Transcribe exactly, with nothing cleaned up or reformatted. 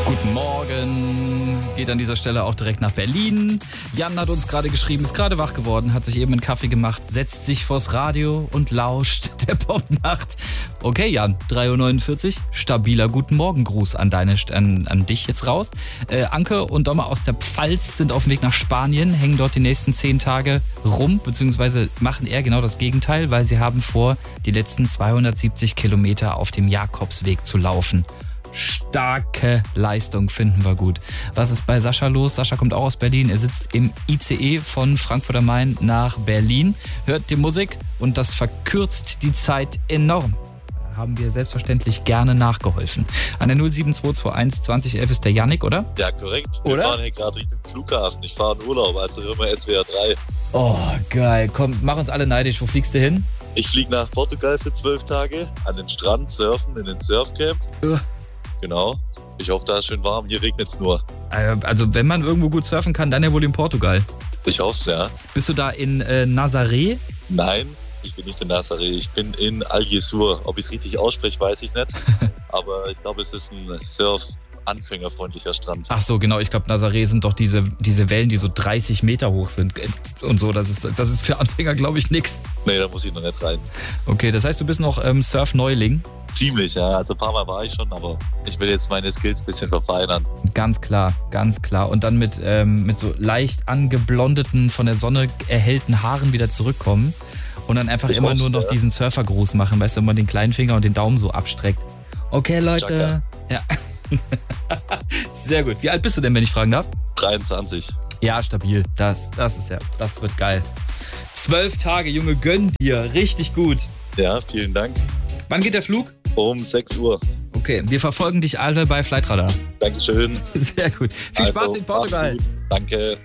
Guten Morgen. Geht an dieser Stelle auch direkt nach Berlin. Jan hat uns gerade geschrieben, ist gerade wach geworden, hat sich eben einen Kaffee gemacht, setzt sich vors Radio und lauscht der Popnacht. Okay, Jan, drei Uhr neunundvierzig, stabiler Guten Morgen-Gruß an, deine, an, an dich jetzt raus. Äh, Anke und Doma aus der Pfalz sind auf dem Weg nach Spanien, hängen dort die nächsten zehn Tage rum, beziehungsweise machen eher genau das Gegenteil, weil sie haben vor, die letzten zweihundertsiebzig Kilometer auf dem Jakobsweg zu laufen. Starke Leistung, finden wir gut. Was ist bei Sascha los? Sascha kommt auch aus Berlin. Er sitzt im I C E von Frankfurt am Main nach Berlin, hört die Musik und das verkürzt die Zeit enorm. Haben wir selbstverständlich gerne nachgeholfen. An der null sieben zwei zwei eins zwanzig elf ist der Yannick, oder? Ja, korrekt. Oder? Wir fahren hier gerade Richtung Flughafen. Ich fahre in Urlaub, also immer S W R drei. Oh, geil. Komm, mach uns alle neidisch. Wo fliegst du hin? Ich fliege nach Portugal für zwölf Tage, an den Strand surfen, in den Surfcamp. Uh. Genau. Ich hoffe, da ist schön warm. Hier regnet es nur. Also wenn man irgendwo gut surfen kann, dann ja wohl in Portugal. Ich hoffe es, ja. Bist du da in äh, Nazaré? Nein, ich bin nicht in Nazaré. Ich bin in Algesur. Ob ich es richtig ausspreche, weiß ich nicht. Aber ich glaube, es ist ein Surf-anfängerfreundlicher Strand. Ach so, genau. Ich glaube, Nazaré sind doch diese, diese Wellen, die so dreißig Meter hoch sind. Und so, das ist, das ist für Anfänger, glaube ich, nix. Nee, da muss ich noch nicht rein. Okay, das heißt, du bist noch ähm, Surf-Neuling? Ziemlich, ja. Also ein paar Mal war ich schon, aber ich will jetzt meine Skills ein bisschen verfeinern. Ganz klar, ganz klar. Und dann mit, ähm, mit so leicht angeblondeten, von der Sonne erhellten Haaren wieder zurückkommen und dann einfach ich immer nur noch ja. diesen Surfergruß machen, weißt du, immer den kleinen Finger und den Daumen so abstreckt. Okay, Leute. Chaka. Ja. Sehr gut. Wie alt bist du denn, wenn ich fragen darf? dreiundzwanzig. Ja, stabil. Das, das ist ja, das wird geil. Zwölf Tage, Junge, gönn dir. Richtig gut. Ja, vielen Dank. Wann geht der Flug? Um sechs Uhr. Okay, wir verfolgen dich alle bei Flightradar. Dankeschön. Sehr gut. Viel also, Spaß in Portugal. Danke.